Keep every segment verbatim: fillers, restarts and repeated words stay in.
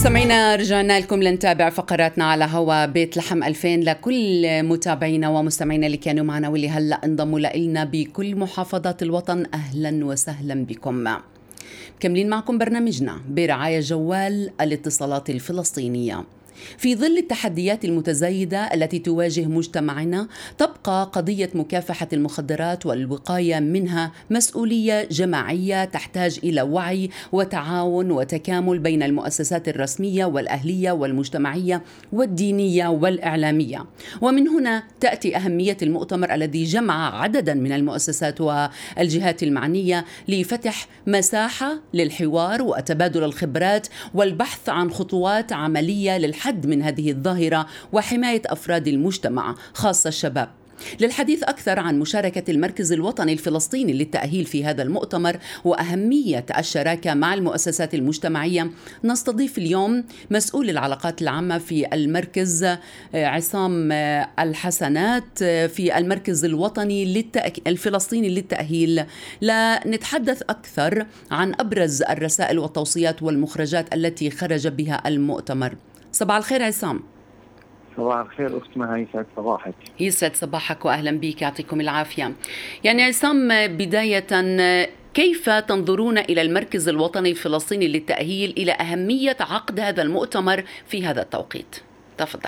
مستمعينا رجعنا لكم لنتابع فقراتنا على هوا بيت لحم ألفين. لكل متابعينا ومستمعينا اللي كانوا معنا واللي هلأ انضموا لنا بكل محافظات الوطن، أهلا وسهلا بكم. مكملين معكم برنامجنا برعاية جوال الاتصالات الفلسطينية. في ظل التحديات المتزايدة التي تواجه مجتمعنا، تبقى قضية مكافحة المخدرات والوقاية منها مسؤولية جماعية تحتاج إلى وعي وتعاون وتكامل بين المؤسسات الرسمية والأهلية والمجتمعية والدينية والإعلامية. ومن هنا تأتي أهمية المؤتمر الذي جمع عددا من المؤسسات والجهات المعنية لفتح مساحة للحوار وتبادل الخبرات والبحث عن خطوات عملية للحد من هذه الظاهرة وحماية أفراد المجتمع خاصة الشباب. للحديث أكثر عن مشاركة المركز الوطني الفلسطيني للتأهيل في هذا المؤتمر وأهمية الشراكة مع المؤسسات المجتمعية، نستضيف اليوم مسؤول العلاقات العامة في المركز عصام الحسنات في المركز الوطني للتأك... الفلسطيني للتأهيل، لنتحدث أكثر عن أبرز الرسائل والتوصيات والمخرجات التي خرج بها المؤتمر. صباح الخير عصام. صباح الخير أخت مها، يسعد صباحك. يسعد صباحك وأهلا بك، يعطيكم العافية. يعني عصام، بداية كيف تنظرون إلى المركز الوطني الفلسطيني للتأهيل إلى أهمية عقد هذا المؤتمر في هذا التوقيت؟ تفضل.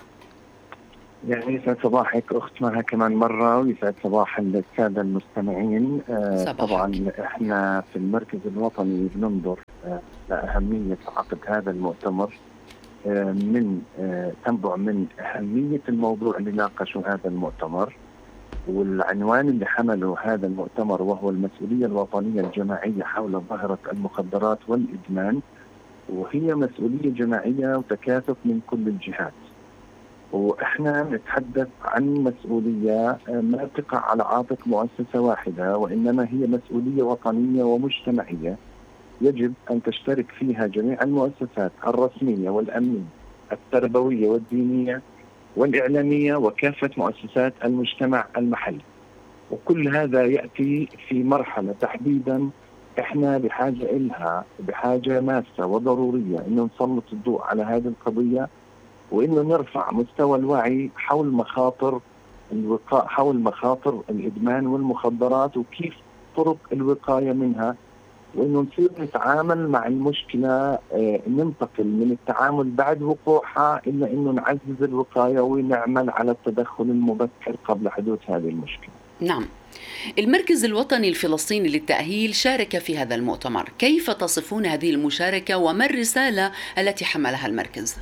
يعني يسعد صباحك أخت مها كمان مرة، ويسعد صباح السادة المستمعين. آه طبعا إحنا في المركز الوطني بننظر آه لأهمية عقد هذا المؤتمر من تنبع من أهمية الموضوع اللي ناقشه هذا المؤتمر، والعنوان اللي حمله هذا المؤتمر وهو المسؤولية الوطنية الجماعية حول ظاهرة المخدرات والإدمان، وهي مسؤولية جماعية وتكاتف من كل الجهات. وإحنا نتحدث عن مسؤولية ما تقع على عاتق مؤسسة واحدة، وإنما هي مسؤولية وطنية ومجتمعية يجب أن تشترك فيها جميع المؤسسات الرسمية والأمنية التربوية والدينية والإعلامية وكافة مؤسسات المجتمع المحلي. وكل هذا يأتي في مرحلة تحديدا إحنا بحاجة إلها بحاجة ماسة وضرورية إنه نسلط الضوء على هذه القضية، وإنه نرفع مستوى الوعي حول مخاطر الوقاء حول مخاطر الإدمان والمخدرات وكيف طرق الوقاية منها، وإنه نصير نتعامل مع المشكلة. آه ننتقل من التعامل بعد وقوعها إلا إنه نعزز الوقاية ونعمل على التدخل المبكر قبل حدوث هذه المشكلة. نعم. المركز الوطني الفلسطيني للتأهيل شارك في هذا المؤتمر، كيف تصفون هذه المشاركة وما الرسالة التي حملها المركز؟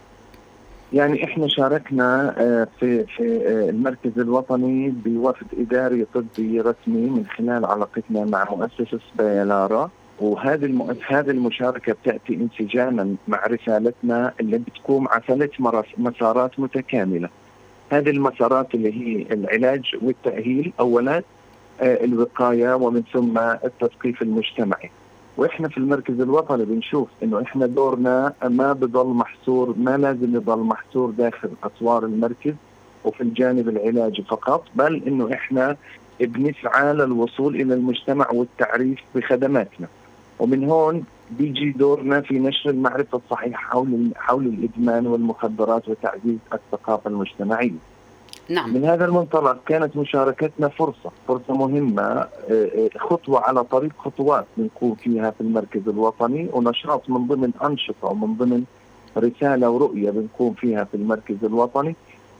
يعني إحنا شاركنا في في المركز الوطني بوفد إداري طبي رسمي من خلال علاقتنا مع مؤسسة سبايلارا، وهذه المؤس... هذه المشاركة بتأتي انسجاما مع رسالتنا اللي بتقوم على ثلاث مسارات متكاملة. هذه المسارات اللي هي العلاج والتأهيل أولا، الوقاية، ومن ثم التثقيف المجتمعي. واحنا في المركز الوطني بنشوف انه احنا دورنا ما بضل محصور، ما لازم يضل محصور داخل اسوار المركز وفي الجانب العلاجي فقط، بل انه احنا بنسعى للوصول الى المجتمع والتعريف بخدماتنا. ومن هون بيجي دورنا في نشر المعرفة الصحيحة حول حول الادمان والمخدرات وتعزيز الثقافة المجتمعية. نعم. من هذا المنطلق كانت مشاركتنا فرصة فرصة مهمة، خطوة على طريق خطوات بنكون فيها في المركز الوطني، ونشاط من ضمن أنشطة ومن ضمن رسالة ورؤية بنكون فيها في المركز الوطني،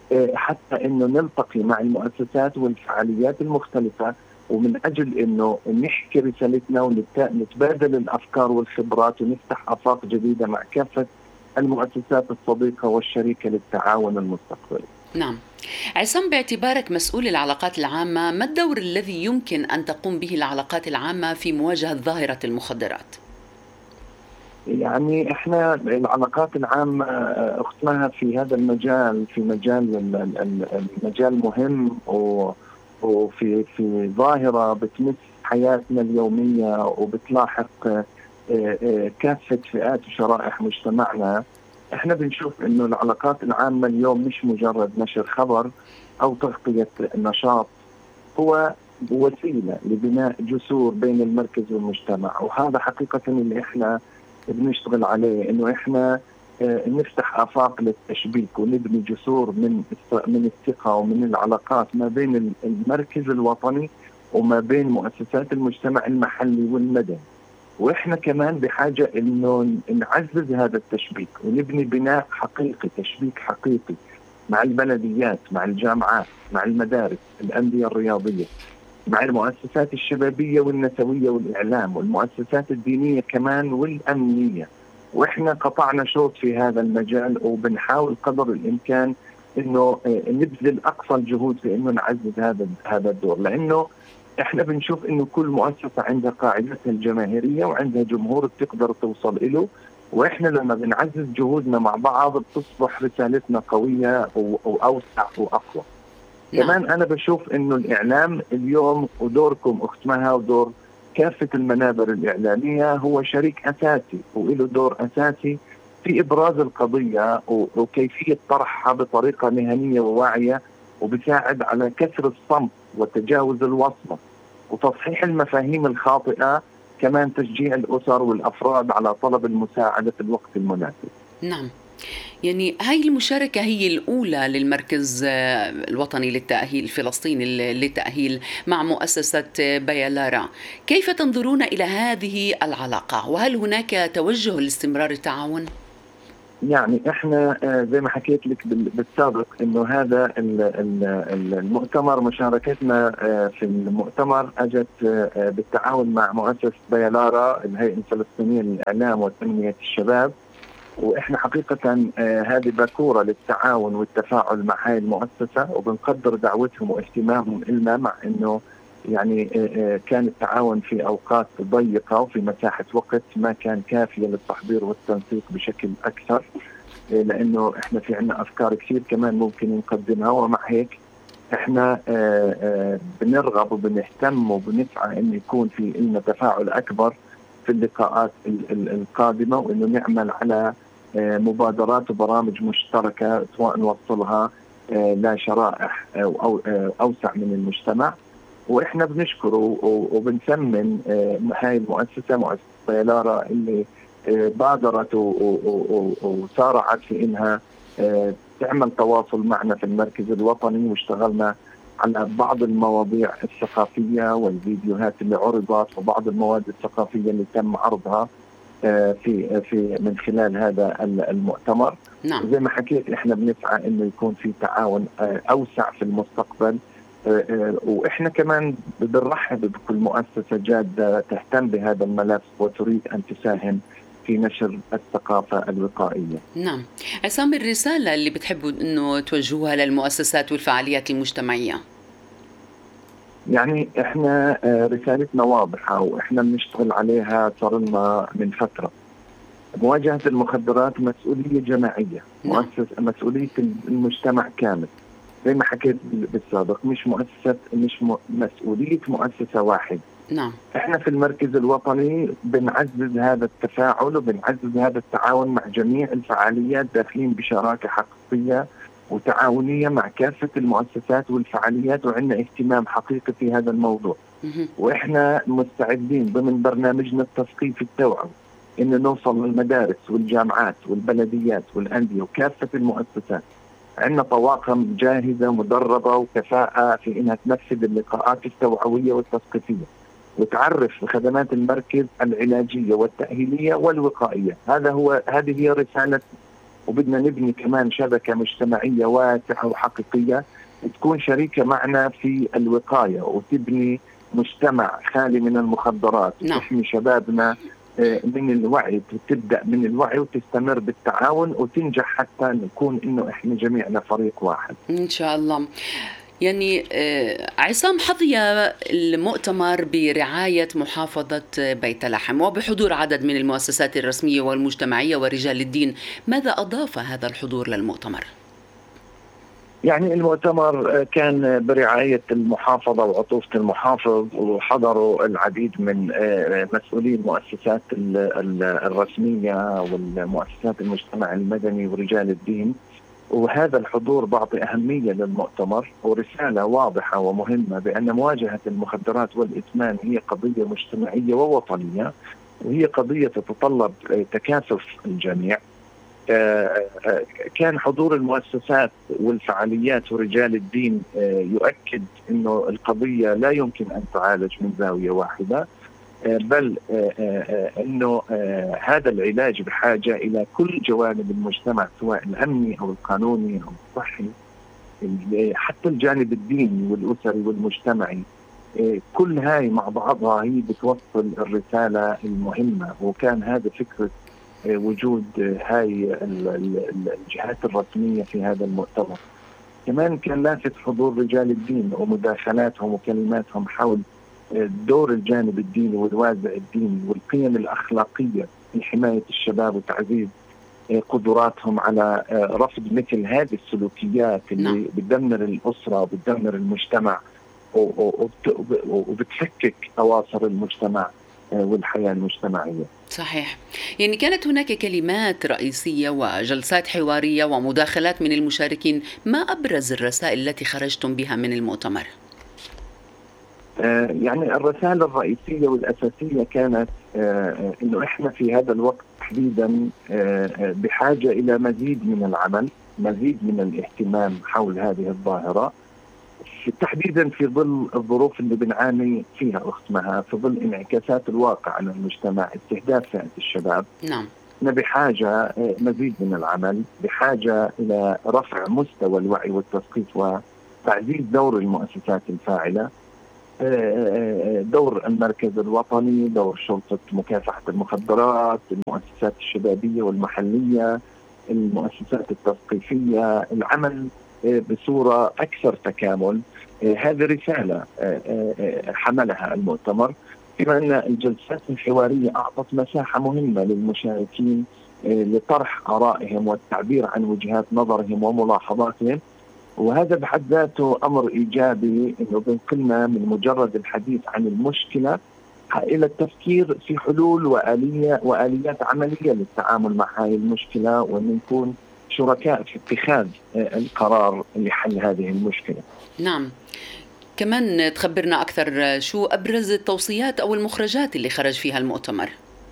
حتى إنه نلتقي مع المؤسسات والفعاليات المختلفة، ومن أجل إنه نحكي رسالتنا ونتبادل الأفكار والخبرات ونفتح آفاق جديدة مع كافة المؤسسات الصديقة والشريكة للتعاون المستقبلي. نعم. عصام، باعتبارك مسؤول العلاقات العامة، ما الدور الذي يمكن أن تقوم به العلاقات العامة في مواجهة ظاهرة المخدرات؟ يعني احنا العلاقات العامة اختمها في هذا المجال، في مجال المجال مهم، وفي في ظاهرة بتمس حياتنا اليومية وبتلاحق كافة فئات وشرائح مجتمعنا. احنا بنشوف انه العلاقات العامة اليوم مش مجرد نشر خبر او تغطية نشاط، هو وسيلة لبناء جسور بين المركز والمجتمع. وهذا حقيقة اللي احنا بنشتغل عليه، انه احنا نفتح آفاق للتشبيك ونبني جسور من من الثقة ومن العلاقات ما بين المركز الوطني وما بين مؤسسات المجتمع المحلي والمدني. واحنا كمان بحاجة انه نعزز هذا التشبيك ونبني بناء حقيقي، تشبيك حقيقي مع البلديات، مع الجامعات، مع المدارس، الأندية الرياضية، مع المؤسسات الشبابية والنسوية والإعلام والمؤسسات الدينية كمان والأمنية. واحنا قطعنا شوط في هذا المجال وبنحاول قدر الامكان انه نبذل اقصى الجهود في انه نعزز هذا هذا الدور، لانه احنا بنشوف انه كل مؤسسه عندها قاعدتها الجماهيريه وعندها جمهور بتقدر توصل له، واحنا لما بنعزز جهودنا مع بعض بتصبح رسالتنا قويه واوسع واقوى. نعم. كمان انا بشوف انه الاعلام اليوم ودوركم اخت مها ودور كافة المنابر الإعلامية هو شريك أساسي وله دور أساسي في إبراز القضية وكيفية طرحها بطريقة مهنية وواعية، وبساعد على كسر الصمت وتجاوز الوصمة وتصحيح المفاهيم الخاطئة، كمان تشجيع الأسر والأفراد على طلب المساعدة في الوقت المناسب. نعم، يعني هاي المشاركة هي الأولى للمركز الوطني للتأهيل الفلسطيني للتأهيل مع مؤسسة بيلارا. كيف تنظرون إلى هذه العلاقة؟ وهل هناك توجه لاستمرار التعاون؟ يعني احنا زي ما حكيت لك بالسابق انه هذا المؤتمر، مشاركتنا في المؤتمر اجت بالتعاون مع مؤسسة بيلارا الهيئة الفلسطينية للإعلام وتنمية الشباب، واحنا حقيقة هذه باكورة للتعاون والتفاعل مع هاي المؤسسة، وبنقدر دعوتهم واهتمامهم لنا، مع انه يعني كان التعاون في اوقات ضيقة وفي مساحة وقت ما كان كافية للتحضير والتنسيق بشكل اكثر، لانه احنا في عنا افكار كثير كمان ممكن نقدمها، ومع هيك احنا بنرغب وبنهتم وبنسعى ان يكون في لنا تفاعل اكبر في اللقاءات القادمة، وانه نعمل على مبادرات وبرامج مشتركة سواء نوصلها لشرائح أو أوسع من المجتمع. وإحنا بنشكره وبنسمن هاي المؤسسة مؤسسة بيلارا اللي بادرت وسارعت في إنها تعمل تواصل معنا في المركز الوطني، واشتغلنا على بعض المواضيع الثقافية والفيديوهات اللي عرضت وبعض المواد الثقافية اللي تم عرضها في في من خلال هذا المؤتمر. نعم. زي ما حكيت احنا بنسعى انه يكون في تعاون اوسع في المستقبل، واحنا كمان بنرحب بكل مؤسسة جادة تهتم بهذا الملف وتريد ان تساهم في نشر الثقافة الوقائية. نعم. عصام، الرسالة اللي بتحبوا انه توجهوها للمؤسسات والفعاليات المجتمعية؟ يعني احنا رسالتنا واضحة واحنا بنشتغل عليها صار لنا من فترة. مواجهة المخدرات مسؤولية جماعية، مؤسسة مسؤولية المجتمع كامل. زي ما حكيت بالسابق، مش مؤسسة مش مسؤولية مؤسسة واحد. نعم. احنا في المركز الوطني بنعزز هذا التفاعل وبنعزز هذا التعاون مع جميع الفعاليات، داخلين بشراكة حقيقية وتعاونية مع كافة المؤسسات والفعاليات، وعندنا اهتمام حقيقي في هذا الموضوع. واحنا مستعدين ضمن برنامجنا التثقيفي التوعوي إن نوصل للمدارس والجامعات والبلديات والأندية وكافة المؤسسات. عندنا طواقم جاهزة مدربة وكفاءة في إنها تنفذ اللقاءات التوعوية والتثقيفية وتعرف بخدمات المركز العلاجية والتأهيلية والوقائية. هذا هو هذه هي رسالة. وبدنا نبني كمان شبكة مجتمعية واسعة وحقيقية تكون شريكة معنا في الوقاية، وتبني مجتمع خالي من المخدرات، وتحمي شبابنا من الوعي، تبدأ من الوعي وتستمر بالتعاون وتنجح حتى نكون إنه إحنا جميعنا فريق واحد إن شاء الله. يعني عصام، حظي المؤتمر برعاية محافظة بيت لحم وبحضور عدد من المؤسسات الرسمية والمجتمعية ورجال الدين. ماذا أضاف هذا الحضور للمؤتمر؟ يعني المؤتمر كان برعاية المحافظة وعطوفة المحافظ، وحضروا العديد من مسؤولي المؤسسات الرسمية والمؤسسات المجتمع المدني ورجال الدين. وهذا الحضور بعطي أهمية للمؤتمر ورسالة واضحة ومهمة بأن مواجهة المخدرات والإدمان هي قضية مجتمعية ووطنية، وهي قضية تتطلب تكاتف الجميع. كان حضور المؤسسات والفعاليات ورجال الدين يؤكد أنه القضية لا يمكن أن تعالج من زاوية واحدة، بل أنه هذا العلاج بحاجة إلى كل جوانب المجتمع، سواء الأمني أو القانوني أو الصحي، حتى الجانب الديني والأسري والمجتمعي. كل هاي مع بعضها هي بتوصل الرسالة المهمة، وكان هذا فكرة وجود هاي الجهات الرسمية في هذا المؤتمر. كمان كان لافت حضور رجال الدين ومداخلاتهم وكلماتهم حول دور الجانب الديني والوازع الديني والقيم الأخلاقية في حماية الشباب وتعزيز قدراتهم على رفض مثل هذه السلوكيات اللي بتدمر الأسرة وبتدمر المجتمع وبتفكك أواصر المجتمع والحياة المجتمعية. صحيح. يعني كانت هناك كلمات رئيسية وجلسات حوارية ومداخلات من المشاركين. ما أبرز الرسائل التي خرجتم بها من المؤتمر؟ آه يعني الرسائل الرئيسية والأساسية كانت آه إنه إحنا في هذا الوقت تحديدا آه بحاجة إلى مزيد من العمل، مزيد من الاهتمام حول هذه الظاهرة، تحديدا في ظل الظروف اللي بنعاني فيها أخت مها، في ظل انعكاسات الواقع على المجتمع، استهداف فئة الشباب. نعم. بحاجة مزيد من العمل، بحاجة إلى رفع مستوى الوعي والتثقيف وتعزيز دور المؤسسات الفاعلة، دور المركز الوطني، دور شرطة مكافحة المخدرات، المؤسسات الشبابية والمحلية، المؤسسات التثقيفية، العمل بصورة أكثر تكامل. هذه رسالة حملها المؤتمر، بما أن الجلسات الحوارية أعطت مساحة مهمة للمشاركين لطرح آرائهم والتعبير عن وجهات نظرهم وملاحظاتهم، وهذا بحد ذاته أمر إيجابي، إنه بنقلنا من مجرد الحديث عن المشكلة إلى التفكير في حلول وآلية وآليات عملية للتعامل مع هذه المشكلة، وأن نكون شركاء في اتخاذ القرار لحل هذه المشكلة. نعم. كمان تخبرنا أكثر، شو أبرز التوصيات أو المخرجات اللي خرج فيها المؤتمر؟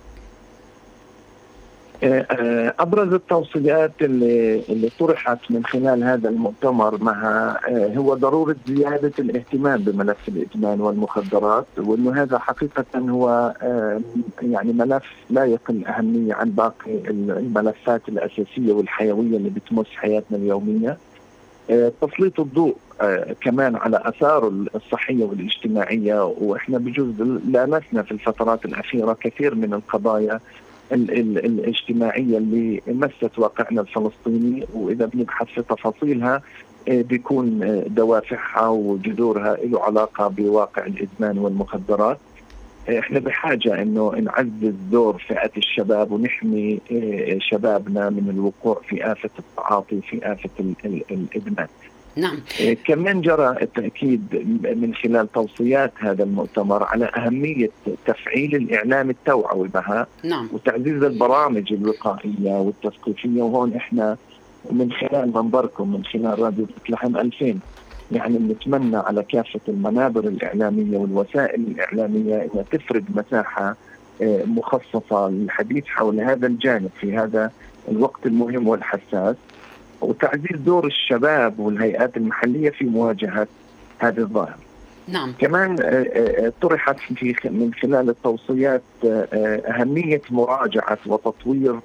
أبرز التوصيات اللي, اللي طرحت من خلال هذا المؤتمر معها هو ضرورة زيادة الاهتمام بملف الإدمان والمخدرات، وأنه هذا حقيقة هو يعني ملف لا يقل أهمية عن باقي الملفات الأساسية والحيوية اللي بتمس حياتنا اليومية. تسليط الضوء كمان على آثاره الصحية والاجتماعية، وإحنا بجوز لامسنا في الفترات الأخيرة كثير من القضايا ال ال الاجتماعية اللي مست واقعنا الفلسطيني، وإذا بنبحث في تفاصيلها بيكون دوافعها وجذورها له علاقة بواقع الإدمان والمخدرات. احنا بحاجة انه نعزز دور فئة الشباب ونحمي شبابنا من الوقوع في آفة التعاطي، في آفة الإدمان. نعم. كمان جرى التأكيد من خلال توصيات هذا المؤتمر على أهمية تفعيل الإعلام التوعوي بها. نعم. وتعزيز البرامج الوقائية والتثقيفية، وهون احنا من خلال منبركم من خلال راديو بيت لحم ألفين يعني نتمنى على كافة المنابر الإعلامية والوسائل الإعلامية أن تفرد مساحة مخصصة للحديث حول هذا الجانب في هذا الوقت المهم والحساس، وتعزيز دور الشباب والهيئات المحلية في مواجهة هذه الظاهرة. نعم. كمان طرحت في من خلال التوصيات أهمية مراجعة وتطوير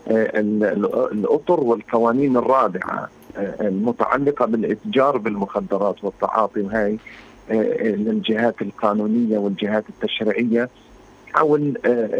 الأطر والقوانين الرادعة المتعلقة بالإتجار بالمخدرات والتعاطي، وهي للجهات القانونية والجهات التشريعية حول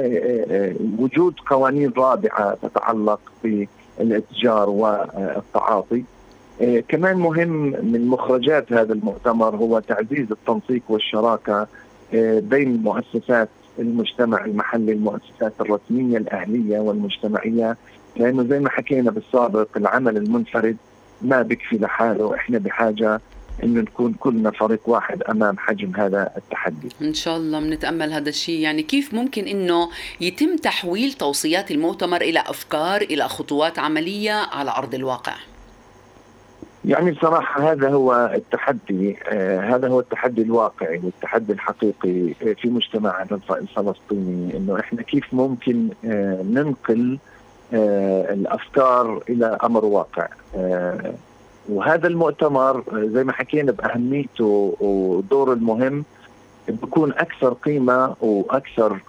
وجود قوانين رادعة تتعلق بالإتجار والتعاطي. كمان مهم من مخرجات هذا المؤتمر هو تعزيز التنسيق والشراكة بين مؤسسات المجتمع المحلي، المؤسسات الرسمية الأهلية والمجتمعية، لأنه زي ما حكينا بالسابق العمل المنفرد ما بكفي لحاله، احنا بحاجة انه نكون كلنا فريق واحد امام حجم هذا التحدي. ان شاء الله بنتامل هذا الشيء. يعني كيف ممكن انه يتم تحويل توصيات المؤتمر الى افكار، الى خطوات عمليه على ارض الواقع؟ يعني بصراحة هذا هو التحدي، آه هذا هو التحدي الواقعي والتحدي الحقيقي في مجتمعنا الفلسطيني، إنه إحنا كيف ممكن آه ننقل آه الأفكار إلى أمر واقع. آه وهذا المؤتمر زي ما حكينا بأهميته ودوره المهم بيكون أكثر قيمة وأكثر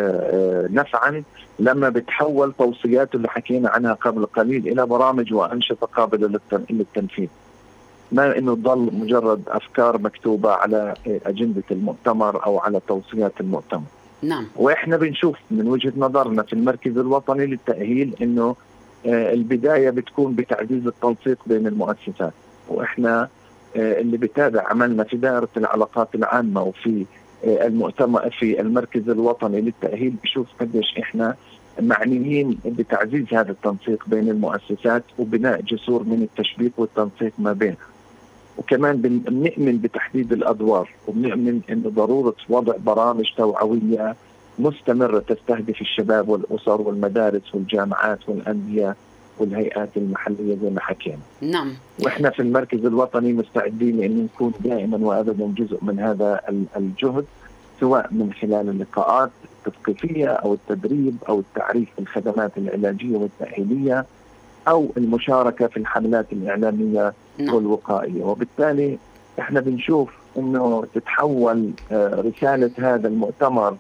نفعا لما بتحول توصياته اللي حكينا عنها قبل قليل إلى برامج وأنشطة قابلة للتنفيذ، ما إنه تضل مجرد أفكار مكتوبة على أجندة المؤتمر أو على توصيات المؤتمر. نعم. وإحنا بنشوف من وجهة نظرنا في المركز الوطني للتأهيل إنه البداية بتكون بتعزيز التنسيق بين المؤسسات، وإحنا اللي بتابع عملنا في دائرة العلاقات العامة وفي المؤتمر في المركز الوطني للتأهيل بشوف قديش إحنا معنيين بتعزيز هذا التنسيق بين المؤسسات وبناء جسور من التشبيك والتنسيق ما بينها. وكمان بنؤمن بتحديد الأدوار، وبنؤمن إن ضرورة وضع برامج توعوية مستمرة تستهدف الشباب والأسر والمدارس والجامعات والأندية والهيئات المحلية زي ما حكينا. نعم. وإحنا في المركز الوطني مستعدين أن نكون دائما وأبدا جزء من هذا الجهد، سواء من خلال اللقاءات التثقيفية أو التدريب أو التعريف بالخدمات العلاجية والتأهيلية أو المشاركة في الحملات الإعلامية نعم. والوقائية. وبالتالي إحنا بنشوف أنه تتحول رسالة هذا المؤتمر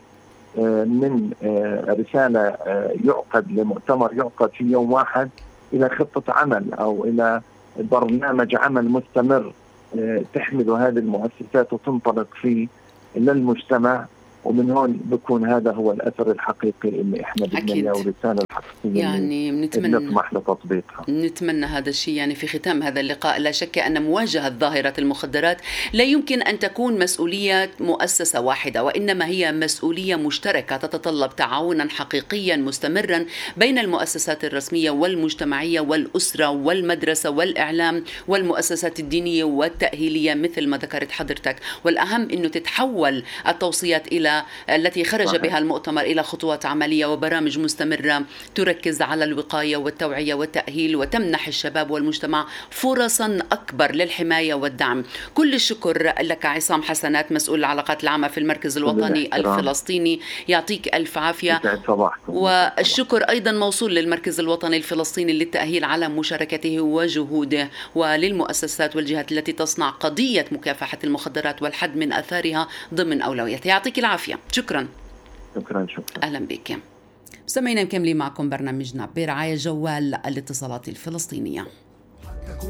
من رسالة يعقد لمؤتمر يعقد في يوم واحد إلى خطة عمل أو إلى برنامج عمل مستمر تحمل هذه المؤسسات وتنطلق فيه للمجتمع. ومن هون بكون هذا هو الأثر الحقيقي اللي إحنا بدنا إياه والرسالة الحقيقية يعني نتمنى نطمح لتطبيقها. نتمنى هذا الشيء. يعني في ختام هذا اللقاء، لا شك أن مواجهة ظاهرة المخدرات لا يمكن أن تكون مسؤولية مؤسسة واحدة، وإنما هي مسؤولية مشتركة تتطلب تعاونا حقيقيا مستمرا بين المؤسسات الرسمية والمجتمعية والأسرة والمدرسة والإعلام والمؤسسات الدينية والتأهيلية مثل ما ذكرت حضرتك. والأهم أنه تتحول التوصيات إلى التي خرج صحيح. بها المؤتمر إلى خطوات عملية وبرامج مستمرة تركز على الوقاية والتوعية والتأهيل وتمنح الشباب والمجتمع فرصا أكبر للحماية والدعم. كل الشكر لك عصام حسنات، مسؤول العلاقات العامة في المركز الوطني الفلسطيني، يعطيك ألف عافية. والشكر أيضا موصول للمركز الوطني الفلسطيني للتأهيل على مشاركته وجهوده، وللمؤسسات والجهات التي تصنع قضية مكافحة المخدرات والحد من أثارها ضمن أولوياتها. يعطيك العافية. شكرا. شكرا شكرا. أهلا بك. مستمعينا مكملين معكم برنامجنا برعاية جوال الاتصالات الفلسطينية.